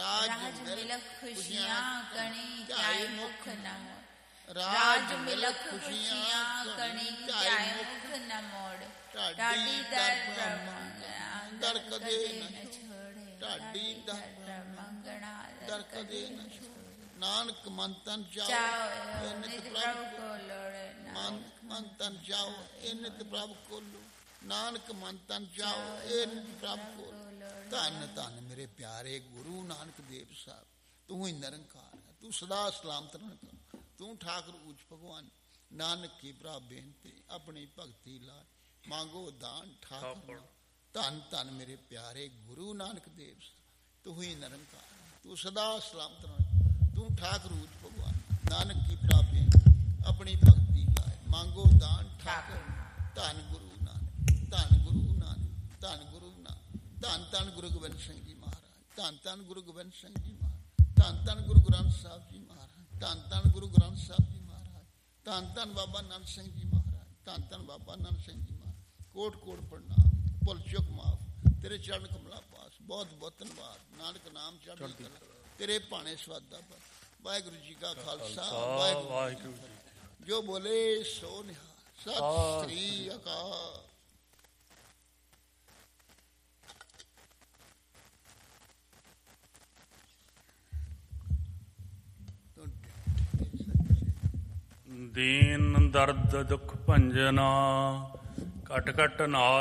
ਰਾਜ ਮਿਲਖ ਖੁਸ਼ੀਆਂ ਕਣੀ ਧਿਆਏ ਮੁਖ ਨ ਮੋੜ। ਰਾਜ ਮਿਲਖ ਖੁਸ਼ੀਆਂ ਕਣੀ ਧਿਆਏ ਮੁਖ ਨ ਮੋੜ। ਢਾਡੀ ਦਰ ਮੰਗਣਾ ਕਦੇ ਨ ਛੋੜੇ। ਢਾਡੀ ਦਰ ਮੰਗਣਾ ਦਰ ਕਦੇ ਨ ਛੋੜੇ। ਨਾਨਕ ਮਨ ਤਨ ਚਾਓ ਇਹ ਨਿਤ ਪ੍ਰਭ ਕੋ ਲੋੜੇ। ਮਨ ਤਨ ਚਾਓ ਇਹ ਨਿਤ ਪ੍ਰਭ ਕੋ ਲੋੜੇ। ਨਾਨਕ ਮਨ ਤਨ ਚਾਓ ਇਹ ਨਿਤ ਪ੍ਰਭ ਕੋ ਲੋੜੇ। ਧੰਨ ਧੰਨ ਮੇਰੇ ਪਿਆਰੇ ਗੁਰੂ ਨਾਨਕ ਦੇਵ ਸਾਹਿਬ, ਤੂੰ ਹੀ ਨਿਰੰਕਾਰ ਹੈ, ਤੂੰ ਸਦਾ ਸਲਾਮਤ ਰਹਿ, ਤੂੰ ਠਾਕੁਰ ਊਚ ਭਗਵਾਨ। ਨਾਨਕ ਕੀ ਪ੍ਰਭ ਬੇਨਤੀ ਆਪਣੀ ਭਗਤੀ ਲਾ ਮੰਗੋ ਦਾਨ ਠਾਕੁਰ। ਧੰਨ ਧੰਨ ਮੇਰੇ ਪਿਆਰੇ ਗੁਰੂ ਨਾਨਕ ਦੇਵ ਸਾਹਿਬ, ਤੂੰ ਹੀ ਨਿਰੰਕਾਰ ਹੈ, ਤੂੰ ਸਦਾ ਸਲਾਮਤ ਰਹਿ, ਤੂੰ ਠਾਕੁਰ ਊਚ ਭਗਵਾਨ। ਨਾਨਕ ਕੀ ਪ੍ਰਭ ਬੇਨਤੀ ਆਪਣੀ ਭਗਤੀ ਲਾਏ ਮੰਗੋ ਦਾਨ ਠਾਕੁਰ। ਧੰਨ ਗੁਰੂ ਨਾਨਕ, ਧੰਨ ਗੁਰੂ ਨਾਨਕ, ਧੰਨ ਗੁਰੂ ਨਾਨਕ। ਧੰਨ ਧੰਨ ਗੁਰੂ ਗੋਬਿੰਦ ਸਿੰਘ ਜੀ ਮਹਾਰਾਜ, ਧੰਨ ਧੰਨ ਗੁਰੂ ਗੋਬਿੰਦ ਸਿੰਘ ਜੀ ਮਹਾਰਾਜ, ਧੰਨ ਧੰਨ ਗੁਰੂ ਗ੍ਰੰਥ ਸਾਹਿਬ ਜੀ ਮਹਾਰਾਜ, ਧੰਨ ਧੰਨ ਗੁਰੂ ਗ੍ਰੰਥ ਸਾਹਿਬ ਜੀ ਮਹਾਰਾਜ, ਧੰਨ ਧੰਨ ਬਾਬਾ ਨੰਦ ਸਿੰਘ ਜੀ ਮਹਾਰਾਜ, ਧੰਨ ਧੰਨ ਬਾਬਾ ਨੰਦ ਸਿੰਘ ਜੀ ਮਹਾਰਾਜ। ਕੋਟ ਕੋਟ ਪ੍ਰਣਾਮ, ਭੁੱਲ ਚੁੱਕ ਮਾਫ, ਤੇਰੇ ਚਰਨ ਕਮਲਾ ਪਾਸ। ਬਹੁਤ ਬਹੁਤ ਧੰਨਵਾਦ। ਨਾਨਕ ਨਾਮ ਚੜ੍ਹਦੀ ਕਲਾ, ਤੇਰੇ ਭਾਣੇ ਸਵਾਦਾ ਪਰ। ਵਾਹਿਗੁਰੂ ਜੀ ਕਾ ਖਾਲਸਾ, ਵਾਹਿਗੁਰੂ ਜੀ। ਜੋ ਬੋਲੇ ਸੋ ਨਿਹਾਲ। ਸਤਿ ਸ੍ਰੀ ਅਕਾਲ। ਦੀਨ ਦਰਦ ਦੁਖ ਭੰਜਨਾ, ਘਟ ਘਟ ਨਾਲ